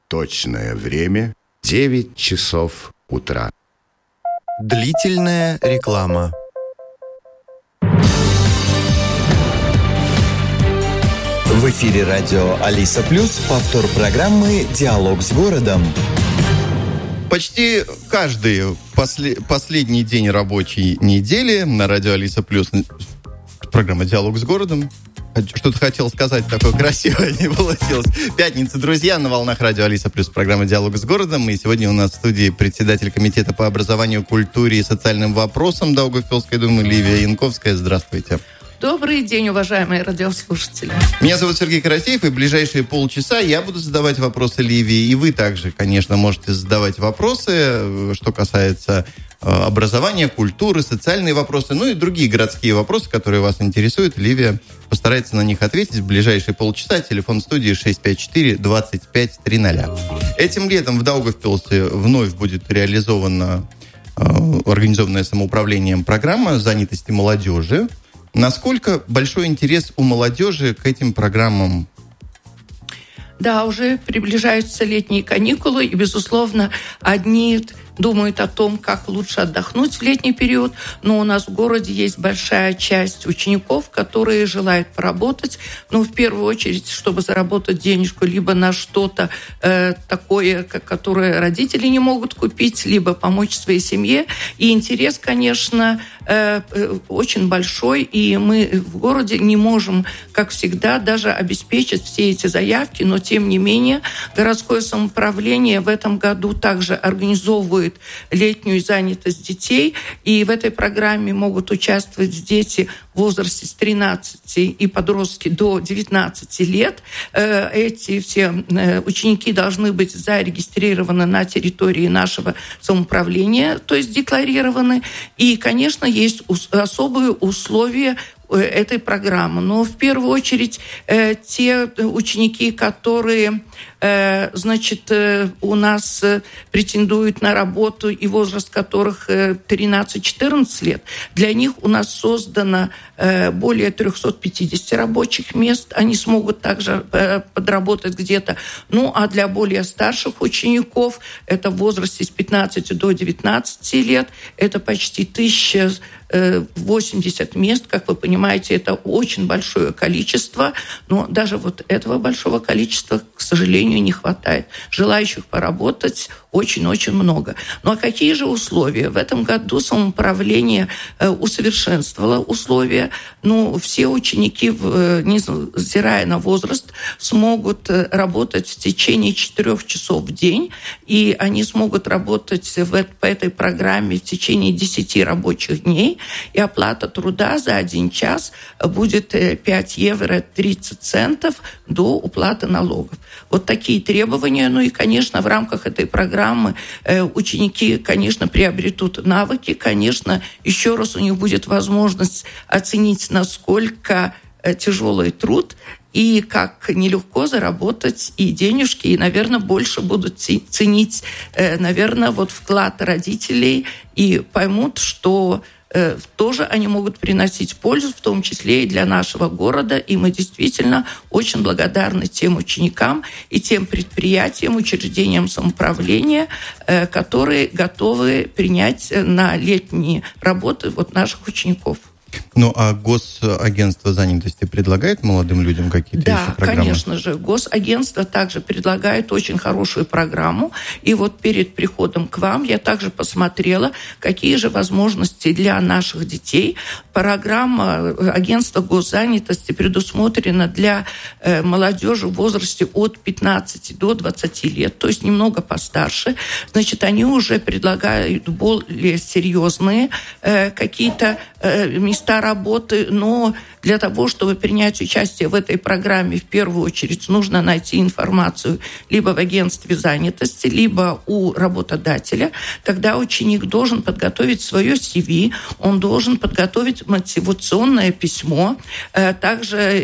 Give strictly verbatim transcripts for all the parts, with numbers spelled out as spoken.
Точное время – девять часов утра. Длительная реклама. В эфире радио Алиса Плюс, повтор программы «Диалог с городом». Почти каждый после, последний день рабочей недели на радио Алиса Плюс программа «Диалог с городом». Что-то хотел сказать такое красивое, не получилось. Пятница, друзья, на волнах радио Алиса Плюс программа «Диалог с городом». И сегодня у нас в студии председатель комитета по образованию, культуре и социальным вопросам Даугавпилской думы Ливия Янковская. Здравствуйте. Добрый день, уважаемые радиослушатели. Меня зовут Сергей Карасеев, и в ближайшие полчаса я буду задавать вопросы Ливии. И вы также, конечно, можете задавать вопросы, что касается образования, культуры, социальные вопросы, ну и другие городские вопросы, которые вас интересуют. Ливия постарается на них ответить в ближайшие полчаса. Телефон студии шесть пять четыре двадцать пять триста. Этим летом в Даугавпилсе вновь будет реализована э, организованная самоуправлением программа занятости молодежи. Насколько большой интерес у молодежи к этим программам? Да, уже приближаются летние каникулы, и, безусловно, одни думают о том, как лучше отдохнуть в летний период, но у нас в городе есть большая часть учеников, которые желают поработать, ну, в первую очередь, чтобы заработать денежку либо на что-то э, такое, которое родители не могут купить, либо помочь своей семье. И интерес, конечно, э, э, очень большой, и мы в городе не можем, как всегда, даже обеспечить все эти заявки, но, тем не менее, городское самоуправление в этом году также организовывает летнюю занятость детей, и в этой программе могут участвовать дети в возрасте с тринадцати и подростки до девятнадцати лет. Эти все ученики должны быть зарегистрированы на территории нашего самоуправления, то есть декларированы. И, конечно, есть особые условия этой программы. Но в первую очередь э, те ученики, которые э, значит, э, у нас э, претендуют на работу и возраст которых э, тринадцать-четырнадцать лет, для них у нас создано э, более триста пятьдесят рабочих мест. Они смогут также э, подработать где-то. Ну, а для более старших учеников, это в возрасте с пятнадцати до девятнадцати лет, это почти тысяча восемьдесят мест, как вы понимаете, это очень большое количество, но даже вот этого большого количества, к сожалению, не хватает. Желающих поработать очень-очень много. Ну а какие же условия? В этом году самоуправление усовершенствовало условия. Ну, все ученики, невзирая на возраст, смогут работать в течение четырех часов в день, и они смогут работать в, по этой программе в течение десяти рабочих дней, и оплата труда за один час будет пять евро тридцать центов до уплаты налогов. Вот такие требования. Ну и, конечно, в рамках этой программы ученики, конечно, приобретут навыки, конечно, еще раз у них будет возможность оценить, насколько тяжелый труд и как нелегко заработать и денежки, и, наверное, больше будут ценить, наверное, вот вклад родителей и поймут, что тоже они могут приносить пользу, в том числе и для нашего города. И мы действительно очень благодарны тем ученикам и тем предприятиям, учреждениям самоуправления, которые готовы принять на летние работы вот наших учеников. Ну, а Госагентство занятости предлагает молодым людям какие-то да, еще программы? Да, конечно же. Госагентство также предлагает очень хорошую программу. И вот перед приходом к вам я также посмотрела, какие же возможности для наших детей. Программа Агентства госзанятости предусмотрена для э, молодежи в возрасте от пятнадцати до двадцати лет, то есть немного постарше. Значит, они уже предлагают более серьезные э, какие-то э, места работы, но для того, чтобы принять участие в этой программе, в первую очередь нужно найти информацию либо в агентстве занятости, либо у работодателя. Тогда ученик должен подготовить свое си ви, он должен подготовить мотивационное письмо. Также,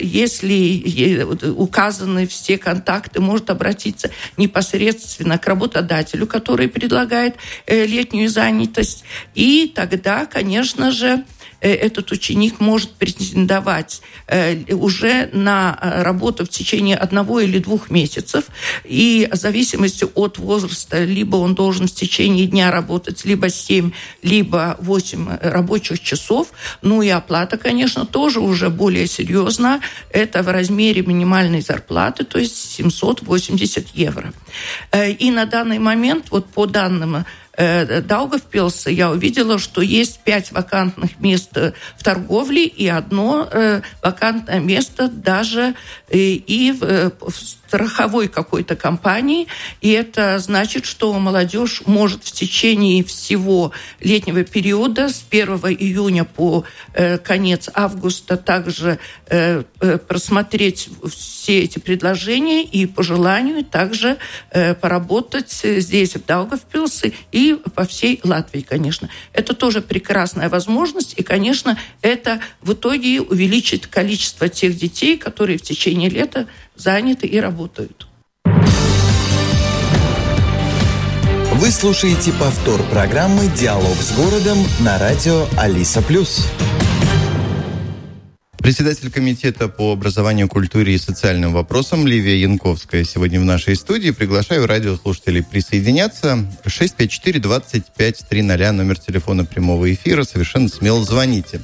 если указаны все контакты, может обратиться непосредственно к работодателю, который предлагает летнюю занятость. И тогда, конечно же, этот ученик может претендовать претендовать уже на работу в течение одного или двух месяцев. И в зависимости от возраста, либо он должен в течение дня работать либо семь, либо восемь рабочих часов. Ну и оплата, конечно, тоже уже более серьезна. Это в размере минимальной зарплаты, то есть семьсот восемьдесят евро. И на данный момент, вот по данным Даугавпилса, я увидела, что есть пять вакантных мест в торговле и одно вакантное место даже и в страховой какой-то компании. И это значит, что молодежь может в течение всего летнего периода с первого июня по конец августа также просмотреть все эти предложения и по желанию также поработать здесь, в Даугавпилсе, и по всей Латвии, конечно. Это тоже прекрасная возможность, и, конечно, это в итоге увеличит количество тех детей, которые в течение лета заняты и работают. Вы слушаете повтор программы «Диалог с городом» на радио Алиса Плюс. Председатель комитета по образованию, культуре и социальным вопросам Ливия Янковская сегодня в нашей студии. Приглашаю радиослушателей присоединяться. шесть пять четыре двадцать пять тридцать номер телефона прямого эфира. Совершенно смело звоните.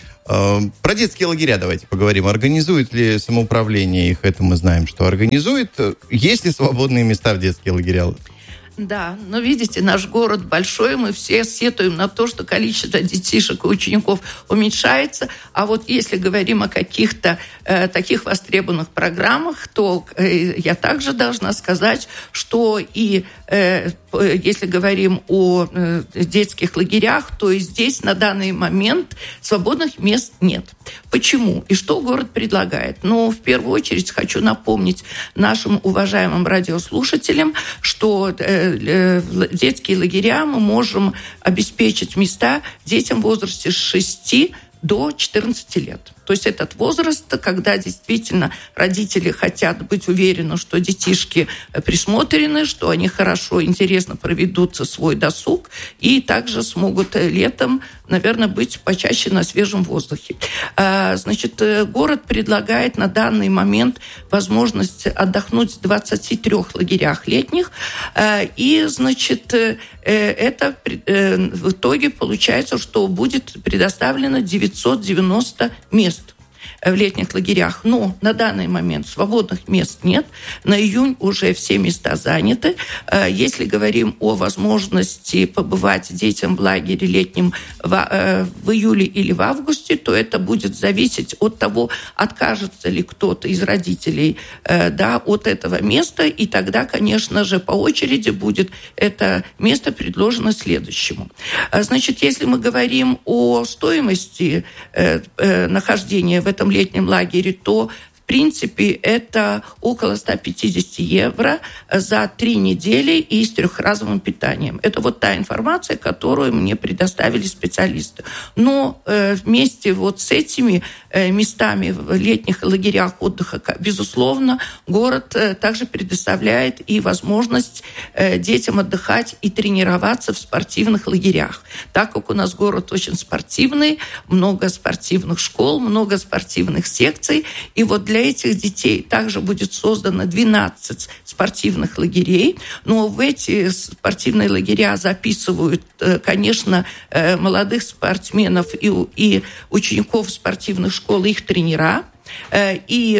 Про детские лагеря давайте поговорим. Организует ли самоуправление их? Это мы знаем, что организует. Есть ли свободные места в детские лагеря? Да, но видите, наш город большой, мы все сетуем на то, что количество детишек и учеников уменьшается, а вот если говорим о каких-то э, таких востребованных программах, то э, я также должна сказать, что и э, если говорим о э, детских лагерях, то и здесь на данный момент свободных мест нет. Почему? И что город предлагает? Ну, в первую очередь хочу напомнить нашим уважаемым радиослушателям, что э, детские лагеря мы можем обеспечить места детям в возрасте с шести до четырнадцати лет. То есть этот возраст, когда действительно родители хотят быть уверены, что детишки присмотрены, что они хорошо, интересно проведут свой досуг и также смогут летом, наверное, быть почаще на свежем воздухе. Значит, город предлагает на данный момент возможность отдохнуть в двадцати трёх лагерях летних. И, значит, это в итоге получается, что будет предоставлено девятьсот девяносто мест в летних лагерях. Но на данный момент свободных мест нет. На июнь уже все места заняты. Если говорим о возможности побывать детям в лагере летнем в, в июле или в августе, то это будет зависеть от того, откажется ли кто-то из родителей да, от этого места. И тогда, конечно же, по очереди будет это место предложено следующему. Значит, если мы говорим о стоимости нахождения в этом летнем лагере, то в принципе это около ста пятидесяти евро за три недели и с трехразовым питанием. Это вот та информация, которую мне предоставили специалисты. Но э, вместе вот с этими э, местами в летних лагерях отдыха, безусловно, город э, также предоставляет и возможность э, детям отдыхать и тренироваться в спортивных лагерях. Так как у нас город очень спортивный, много спортивных школ, много спортивных секций, и вот для Для этих детей также будет создано двенадцать спортивных лагерей. Но в эти спортивные лагеря записывают, конечно, молодых спортсменов и, и учеников спортивных школ, их тренера. И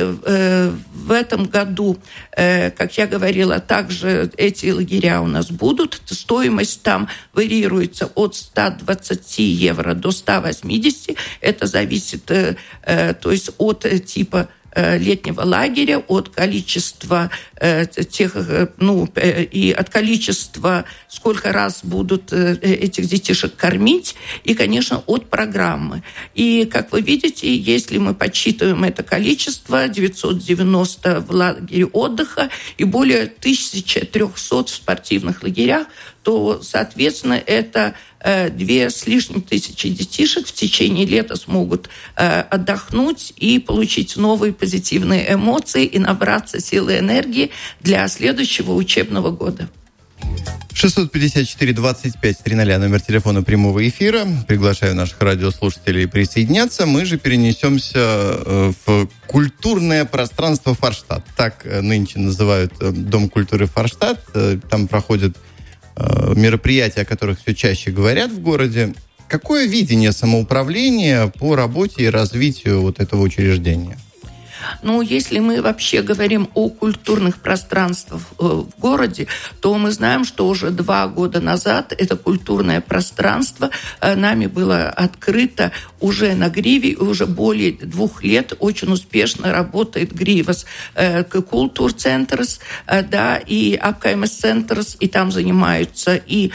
в этом году, как я говорила, также эти лагеря у нас будут. Стоимость там варьируется от ста двадцати евро до ста восьмидесяти. Это зависит, то есть, от типа летнего лагеря, от количества э, тех, э, ну, э, и от количества, сколько раз будут э, этих детишек кормить, и, конечно, от программы. И, как вы видите, если мы подсчитываем это количество, девятьсот девяносто в лагере отдыха и более тысяча триста в спортивных лагерях, то, соответственно, это э, две с лишним тысячи детишек в течение лета смогут э, отдохнуть и получить новые позитивные эмоции и набраться силы и энергии для следующего учебного года. шестьсот пятьдесят четыре двадцать пять триста номер телефона прямого эфира. Приглашаю наших радиослушателей присоединяться. Мы же перенесемся в культурное пространство Форштадт. Так нынче называют Дом культуры Форштадт. Там проходят мероприятия, о которых все чаще говорят в городе. Какое видение самоуправления по работе и развитию вот этого учреждения? Ну, если мы вообще говорим о культурных пространствах в городе, то мы знаем, что уже два года назад это культурное пространство нами было открыто уже на Гриве, и уже более двух лет очень успешно работает Гривас культур-центрс, да, и апкаймес-центрс, и там занимаются и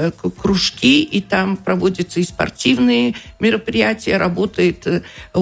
кружки, и там проводятся и спортивные мероприятия, работает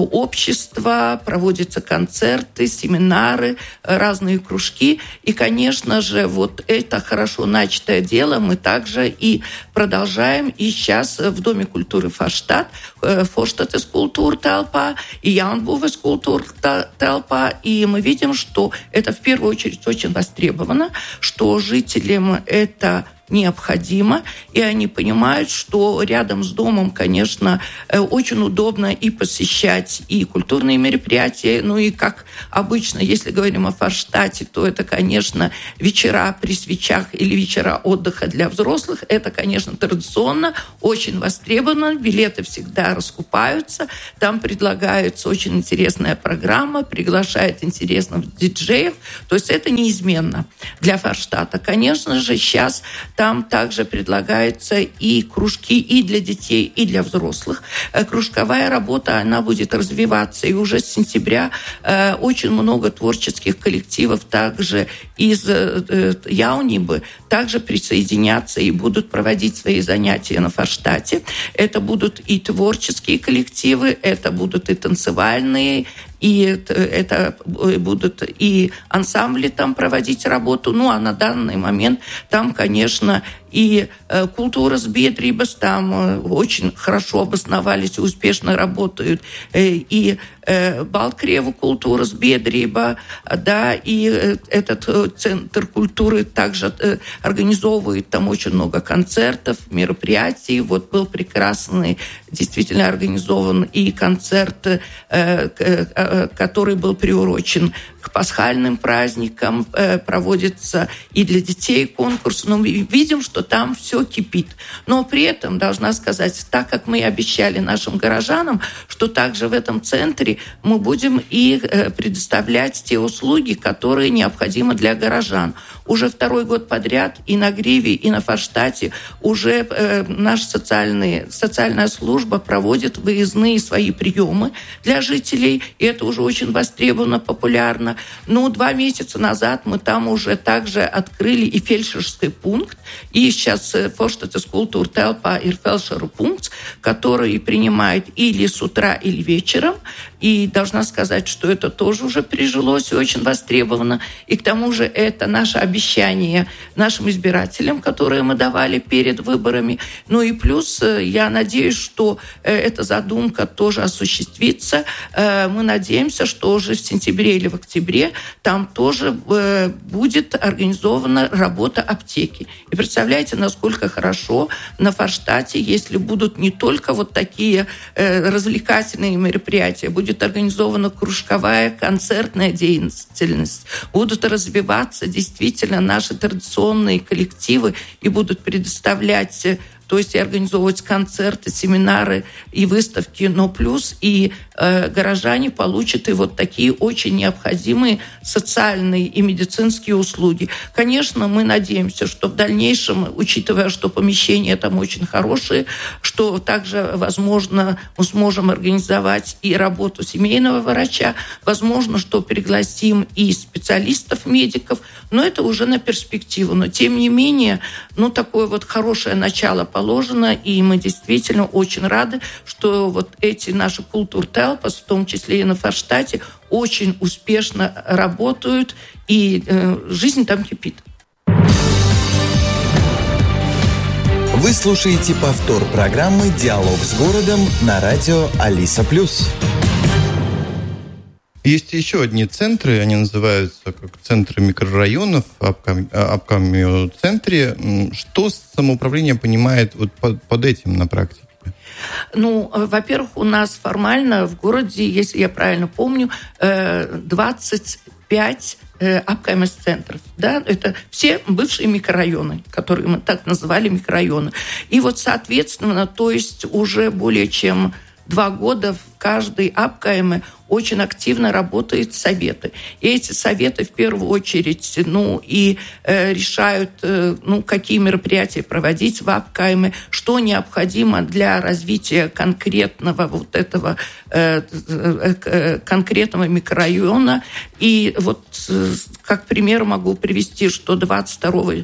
общество, проводятся концерты, концерты, семинары, разные кружки. И, конечно же, вот это хорошо начатое дело мы также и продолжаем. И сейчас в Доме культуры Форштадт, Форштадтес культуртелпа и Яунбувес культуртелпа. И мы видим, что это в первую очередь очень востребовано, что жителям это необходимо, и они понимают, что рядом с домом, конечно, очень удобно и посещать и культурные мероприятия, ну и как обычно, если говорим о Форштадте, то это, конечно, вечера при свечах или вечера отдыха для взрослых. Это, конечно, традиционно, очень востребовано, билеты всегда раскупаются, там предлагается очень интересная программа, приглашает интересных диджеев, то есть это неизменно для Форштадта. Конечно же, сейчас там также предлагаются и кружки и для детей, и для взрослых. Кружковая работа, она будет развиваться. И уже с сентября э, очень много творческих коллективов также из э, Яунибы также присоединятся и будут проводить свои занятия на Форштадте. Это будут и творческие коллективы, это будут и танцевальные, и это будут и ансамбли там проводить работу. Ну, а на данный момент там, конечно, и культура с биедрибас там очень хорошо обосновались и успешно работают. И Балткреву культура с биедриба, да, и этот центр культуры также организовывает там очень много концертов, мероприятий. Вот был прекрасный, действительно организован и концерт, который был приурочен к пасхальным праздникам, проводится и для детей конкурс. Но мы видим, что там все кипит. Но при этом, должна сказать, так как мы обещали нашим горожанам, что также в этом центре мы будем и предоставлять те услуги, которые необходимы для горожан. Уже второй год подряд и на Гриве, и на Форштадте уже э, наша социальная, социальная служба проводит выездные свои приемы для жителей, и это уже очень востребовано, популярно. Но два месяца назад мы там уже также открыли и фельдшерский пункт, и сейчас Форштадтес культуртелпа и фельдшеру пункт, который принимает или с утра, или вечером. И должна сказать, что это тоже уже прижилось и очень востребовано. И к тому же это наше обещание нашим избирателям, которые мы давали перед выборами. Ну и плюс я надеюсь, что эта задумка тоже осуществится. Мы надеемся, что уже в сентябре или в октябре там тоже будет организована работа аптеки. И представляете, насколько хорошо на Форштадте, если будут не только вот такие развлекательные мероприятия, будет организована кружковая концертная деятельность, будут развиваться действительно наши традиционные коллективы и будут предоставлять, то есть и организовывать концерты, семинары и выставки, но плюс и э, горожане получат и вот такие очень необходимые социальные и медицинские услуги. Конечно, мы надеемся, что в дальнейшем, учитывая, что помещения там очень хорошие, что также, возможно, мы сможем организовать и работу семейного врача, возможно, что пригласим и специалистов, медиков, но это уже на перспективу. Но, тем не менее, ну, такое вот хорошее начало положено, и мы действительно очень рады, что вот эти наши культуртелпас, в том числе и на Форштадте, очень успешно работают, и э, жизнь там кипит. Вы слушаете повтор программы «Диалог с городом» на радио Алиса Плюс. Есть еще одни центры, они называются как центры микрорайонов, Апкамио-центре. Что самоуправление понимает вот под, под этим на практике? Ну, во-первых, у нас формально в городе, если я правильно помню, двадцать пять Апкамис-центров. Да? Это все бывшие микрорайоны, которые мы так называли микрорайоны. И вот, соответственно, то есть уже более чем два года в каждой Апкаме очень активно работают советы. И эти советы в первую очередь ну, и э, решают, э, ну, какие мероприятия проводить в Апкаме, что необходимо для развития конкретного вот этого э, э, конкретного микрорайона. И вот э, как пример могу привести, что двадцать второго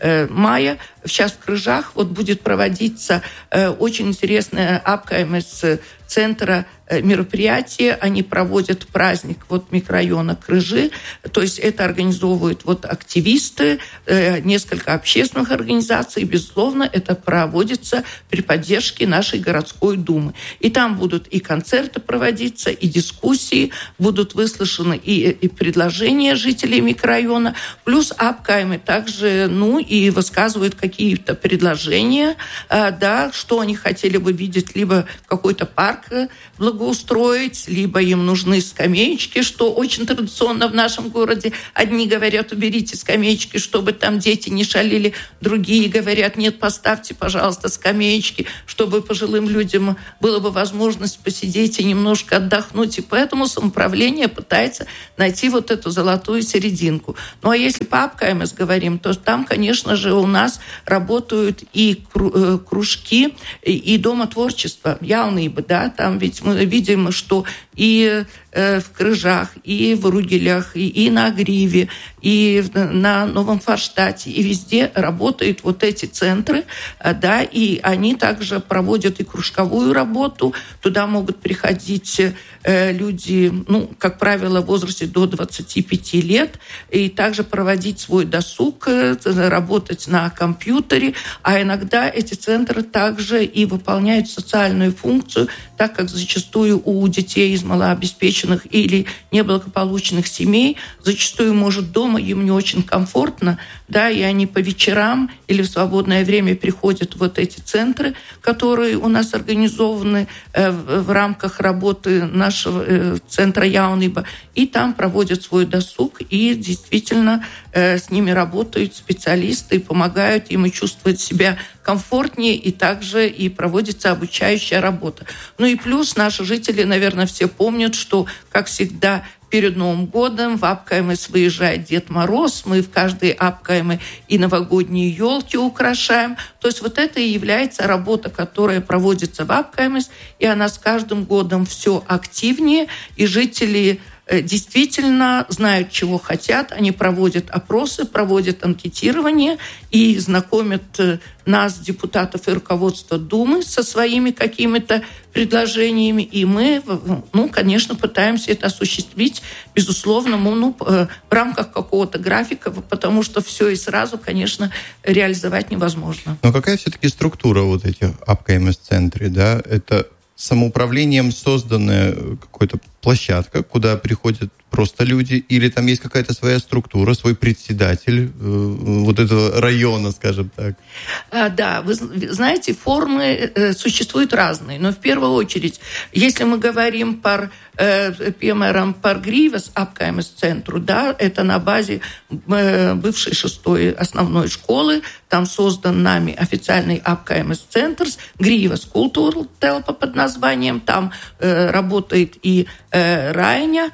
мая сейчас в Крыжах вот будет проводиться э, очень интересная Апкаме с центра мероприятие, они проводят праздник вот микрорайона Крыжи, то есть это организовывают вот активисты, э, несколько общественных организаций, и, безусловно, это проводится при поддержке нашей городской думы. И там будут и концерты проводиться, и дискуссии, будут выслушаны и, и предложения жителей микрорайона, плюс Апкаме также, ну, и высказывают какие-то предложения, э, да, что они хотели бы видеть, либо какой-то парк благоустроить, либо им нужны скамеечки, что очень традиционно в нашем городе. Одни говорят, уберите скамеечки, чтобы там дети не шалили, другие говорят, нет, поставьте, пожалуйста, скамеечки, чтобы пожилым людям была бы возможность посидеть и немножко отдохнуть. И поэтому самоуправление пытается найти вот эту золотую серединку. Ну а если по Апкамис говорим, то там, конечно же, у нас работают и кружки, и Дома творчества, Яунība, да, там ведь мы видим, что и э, в Крыжах, и в Ругелях, и, и на Гриве, и на Новом Форштадте, и везде работают вот эти центры, э, да, и они также проводят и кружковую работу. Туда могут приходить э, люди, ну, как правило, в возрасте до двадцати пяти лет, и также проводить свой досуг, э, работать на компьютере, а иногда эти центры также и выполняют социальную функцию, так как зачастую у детей из малообеспеченных или неблагополучных семей зачастую, может, дома им не очень комфортно, да, и они по вечерам или в свободное время приходят в вот эти центры, которые у нас организованы э, в, в рамках работы нашего э, центра Яунība, и там проводят свой досуг, и действительно э, с ними работают специалисты, помогают им и чувствовать себя комфортнее, и также и проводится обучающая работа. Ну и плюс наши жители, наверное, все помнят, что, как всегда, перед Новым годом в Апкамис выезжает Дед Мороз, мы в каждой Апкаме и новогодние елки украшаем. То есть вот это и является работа, которая проводится в Апкамис, и она с каждым годом все активнее, и жители действительно знают, чего хотят. Они проводят опросы, проводят анкетирование и знакомят нас, депутатов и руководство Думы, со своими какими-то предложениями. И мы, ну, конечно, пытаемся это осуществить, безусловно, ну, в рамках какого-то графика, потому что все и сразу, конечно, реализовать невозможно. Но какая все-таки структура вот этих Апкамис-центров, да? Это самоуправлением созданная какая-то площадка, куда приходят просто люди, или там есть какая-то своя структура, свой председатель э, вот этого района, скажем так? А, да, вы знаете, формы э, существуют разные, но в первую очередь, если мы говорим par, э, piemēram, par Grīvas Apkaimes-центру, да, это на базе э, бывшей шестой основной школы, там создан нами официальный Apkaimes-центр, Grīvas культура телпа под названием, там э, работает и э, Райня,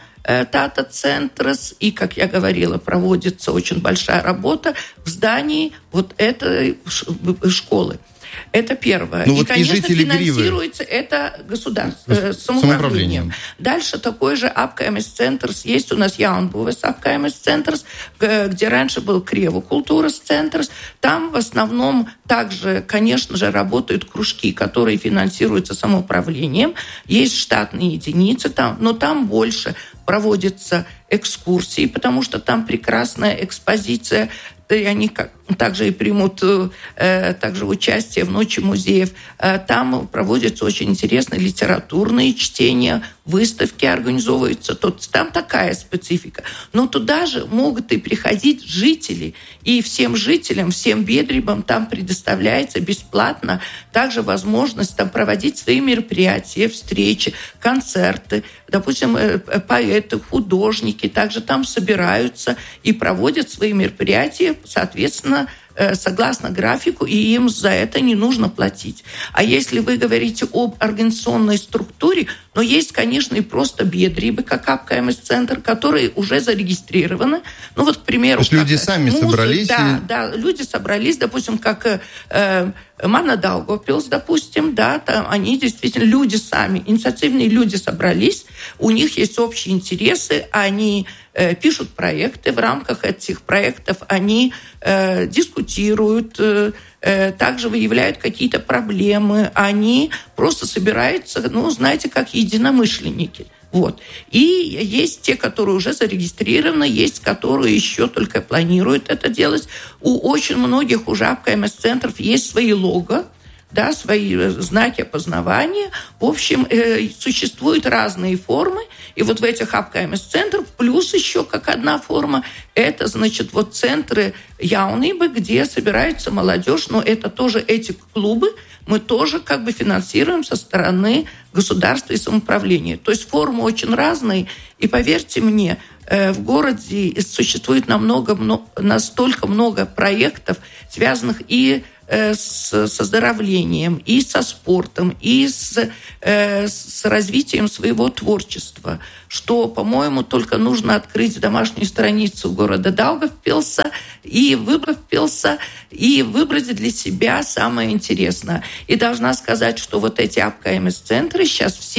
Тата-центрс, и, как я говорила, проводится очень большая работа в здании вот этой школы. Это первое. Ну, и, вот конечно, и финансируется Гривы. Это государство, э, самоуправлением. Дальше такой же Apkaimes-центрс есть у нас Jaunbūves Apkaimes-центрс, где раньше был Креву культурас-центрс. Там в основном также, конечно же, работают кружки, которые финансируются самоуправлением. Есть штатные единицы, там, но там больше проводятся экскурсии, потому что там прекрасная экспозиция. И они как также и примут э, также участие в Ночи музеев. Э, там проводятся очень интересные литературные чтения, выставки организовываются. Тут, там такая специфика. Но туда же могут и приходить жители. И всем жителям, всем бедребам там предоставляется бесплатно также возможность там проводить свои мероприятия, встречи, концерты. Допустим, поэты, художники также там собираются и проводят свои мероприятия, соответственно, согласно графику, и им за это не нужно платить. А если вы говорите об организационной структуре, но есть, конечно, и просто бедрибы, как АПКМС-центр, которые уже зарегистрированы. Ну вот, к примеру... То есть люди сами музыка, собрались? Да, и... да, люди собрались, допустим, как э, Манна Даугавпилс, допустим, да, там они действительно, люди сами, инициативные люди собрались, у них есть общие интересы, они э, пишут проекты, в рамках этих проектов они э, дискутируют, э, также выявляют какие-то проблемы, они просто собираются, ну, знаете, как единомышленники. Вот. И есть те, которые уже зарегистрированы, есть, которые еще только планируют это делать. У очень многих уже АПКМС-центров есть свои лого, да, свои знаки опознавания. В общем, э, существуют разные формы. И вот в этих АПКМС-центрах плюс еще как одна форма, это, значит, вот центры Яунибы, где собирается молодежь, но это тоже эти клубы мы тоже как бы финансируем со стороны государства и самоуправления. То есть формы очень разные. И поверьте мне, э, в городе существует намного, настолько много проектов, связанных и с оздоровлением, и со спортом, и с, э, с развитием своего творчества, что, по-моему, только нужно открыть домашнюю страницу города Даугавпилса и Выбравпилса и выбрать для себя самое интересное. И должна сказать, что вот эти АПКМС-центры сейчас все